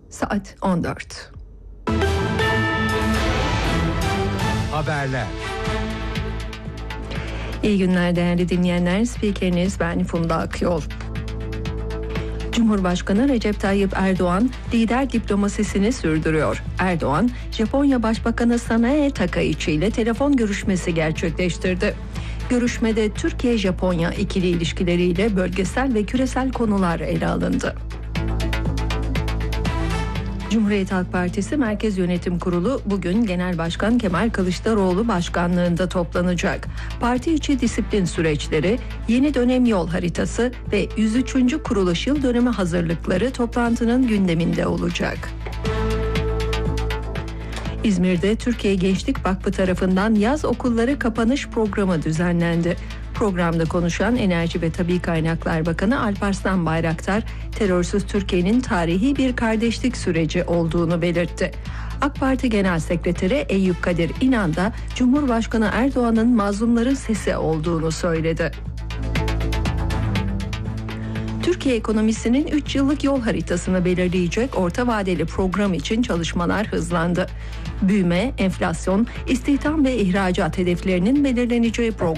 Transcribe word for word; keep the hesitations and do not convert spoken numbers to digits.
Saat on dört. Haberler. İyi günler değerli dinleyenler. Spikeriniz ben Funda Akyol. Cumhurbaşkanı Recep Tayyip Erdoğan lider diplomasisini sürdürüyor. Erdoğan, Japonya Başbakanı Sanae Takaichi ile telefon görüşmesi gerçekleştirdi. Görüşmede Türkiye-Japonya ikili ilişkileriyle bölgesel ve küresel konular ele alındı. Cumhuriyet Halk Partisi Merkez Yönetim Kurulu bugün Genel Başkan Kemal Kılıçdaroğlu başkanlığında toplanacak. Parti içi disiplin süreçleri, yeni dönem yol haritası ve yüz üçüncü kuruluş yıl dönümü hazırlıkları toplantının gündeminde olacak. İzmir'de Türkiye Gençlik Vakfı tarafından yaz okulları kapanış programı düzenlendi. Programda konuşan Enerji ve Tabii Kaynaklar Bakanı Alparslan Bayraktar, terörsüz Türkiye'nin tarihi bir kardeşlik süreci olduğunu belirtti. AK Parti Genel Sekreteri Eyüp Kadir İnan da Cumhurbaşkanı Erdoğan'ın mazlumların sesi olduğunu söyledi. Türkiye ekonomisinin üç yıllık yol haritasını belirleyecek orta vadeli program için çalışmalar hızlandı. Büyüme, enflasyon, istihdam ve ihracat hedeflerinin belirleneceği program